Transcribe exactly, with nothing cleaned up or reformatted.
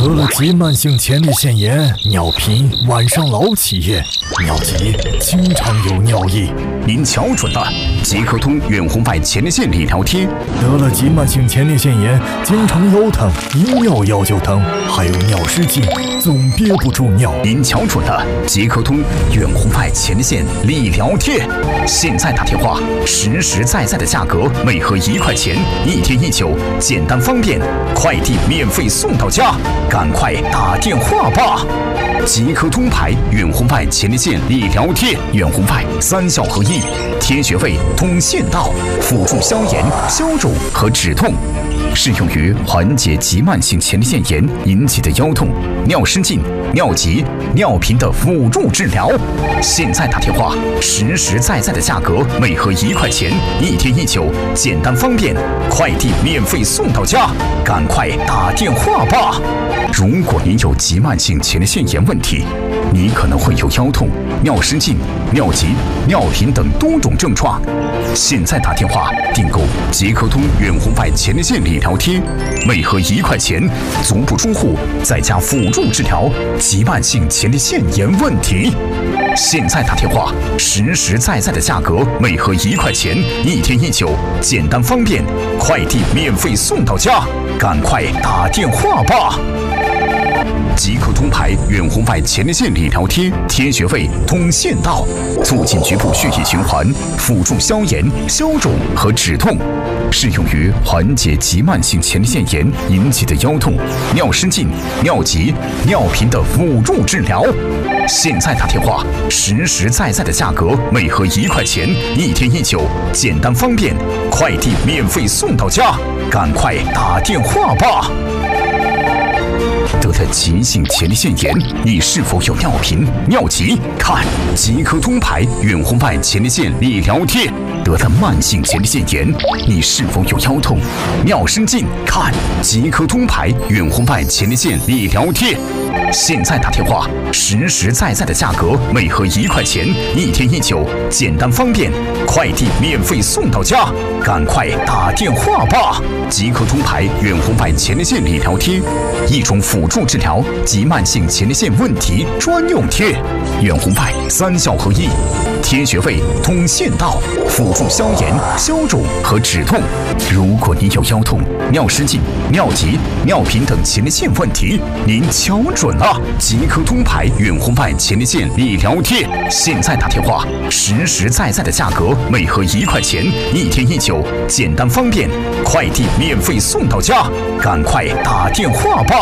得了急慢性前列腺炎、尿频、晚上老起夜、尿急，经常有尿意。 您瞧准了，即刻通远红外前列腺理疗贴。 得了急慢性前列腺炎，经常腰疼，一尿腰就疼，还有尿失禁，总憋不住尿。 您瞧准了，即刻通远红外前列腺理疗贴。现在打电话，实实在在的价格，每盒一块钱，一天一九，简单方便，快递免费送到家。赶快打电话吧！即刻通牌远红外前列腺理疗贴，远红外三效合一，贴穴位通腺道，辅助消炎、消肿和止痛，适用于缓解急慢性前列腺炎引起的腰痛、尿失禁、尿急、尿频的辅助治疗。现在打电话，实实在在的价格，每盒一块钱，一天一九，简单方便，快递免费送到家。赶快打电话吧！如果您有急慢性前列腺炎问题，你可能会有腰痛、尿失禁、尿急、尿频等多种症状。现在打电话订购即刻通远红外前列腺理疗贴，每盒一块钱，足不出户，在家辅助治疗急慢性前列腺炎问题。现在打电话，实实在在的价格，每盒一块钱，一天一九，简单方便，快递免费送到家。赶快打电话吧！即刻通牌远红外前列腺理疗贴，贴穴位通腺道，促进局部血液循环，辅助消炎、消肿和止痛，适用于缓解急慢性前列腺炎引起的腰痛、尿失禁、尿急、尿频的辅助治疗。现在打电话，实实在在的价格，每盒一块钱，一天一九，简单方便，快递免费送到家。赶快打电话吧！得了急性前列腺炎，你是否有尿频、尿急？看即刻通牌远红外前列腺理疗贴。得了慢性前列腺炎，你是否有腰痛、尿失禁？看即刻通牌远红外前列腺理疗贴。现在打电话，实实在在的价格，每盒一块钱，一天一九，简单方便，快递免费送到家。赶快打电话吧！即刻通牌远红外前列腺理疗贴，一种辅助治疗急慢性前列腺问题专用贴，远红外三效合一，贴穴位通腺道，辅助消炎、消肿和止痛。如果你有腰痛、尿失禁、尿急、尿频等前列腺问题，您瞧准了，即刻通牌远红外前列腺理疗贴。现在打电话，实实在在的价格，每盒一块钱，一天一九，简单方便，快递免费送到家。赶快打电话吧！